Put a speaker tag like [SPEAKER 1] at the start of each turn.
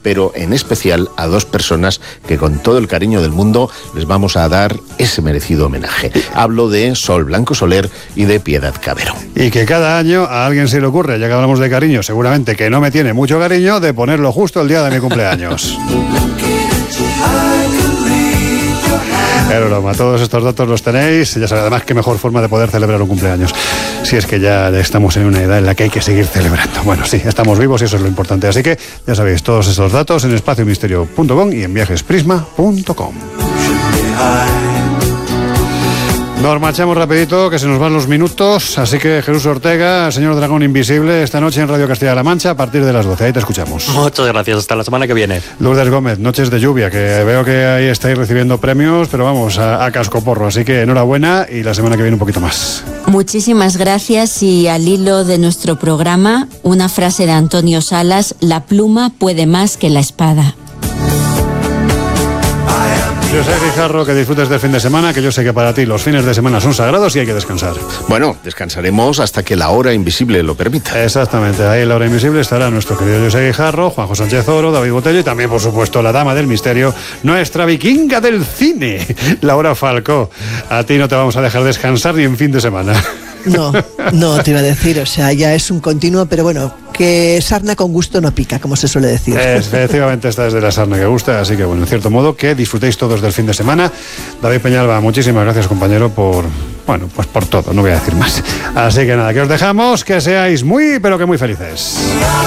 [SPEAKER 1] pero en especial a dos personas que con todo el cariño del mundo les vamos a dar ese merecido homenaje. Hablo de Sol Blanco Soler y de Piedad Cabero.
[SPEAKER 2] Y que cada año a alguien se le ocurre, ya que hablamos de cariño, seguramente que no me tiene mucho cariño, de ponerlo justo el día de mi cumpleaños. Es broma, todos estos datos los tenéis. Ya sabéis, además, qué mejor forma de poder celebrar un cumpleaños. Si es que ya estamos en una edad en la que hay que seguir celebrando. Bueno, sí, estamos vivos y eso es lo importante. Así que ya sabéis, todos estos datos en espaciomisterio.com y en viajesprisma.com. Nos marchamos rapidito, que se nos van los minutos. Así que Jesús Ortega, señor Dragón Invisible, esta noche en Radio Castilla-La Mancha a partir de las 12. Ahí te escuchamos.
[SPEAKER 3] Muchas gracias, hasta la semana que viene.
[SPEAKER 2] Lourdes Gómez, Noches de Lluvia, que veo que ahí estáis recibiendo premios, pero vamos, a cascoporro. Así que enhorabuena y la semana que viene un poquito más.
[SPEAKER 4] Muchísimas gracias y al hilo de nuestro programa, una frase de Antonio Salas: la pluma puede más que la espada.
[SPEAKER 2] José Guijarro, que disfrutes del fin de semana, que yo sé que para ti los fines de semana son sagrados y hay que descansar.
[SPEAKER 1] Bueno, descansaremos hasta que la hora invisible lo permita.
[SPEAKER 2] Exactamente, ahí en la hora invisible estará nuestro querido José Guijarro, Juanjo Sánchez Oro, David Botello y también, por supuesto, la dama del misterio, nuestra vikinga del cine, Laura Falcó. A ti no te vamos a dejar descansar ni en fin de semana.
[SPEAKER 5] No, te iba a decir, o sea, ya es un continuo, pero bueno, que sarna con gusto no pica, como se suele decir.
[SPEAKER 2] Efectivamente, esta es de la sarna que gusta, así que bueno, en cierto modo, que disfrutéis todos del fin de semana. David Peñalba, muchísimas gracias, compañero, por todo, no voy a decir más. Así que nada, que os dejamos, que seáis muy, pero que muy felices.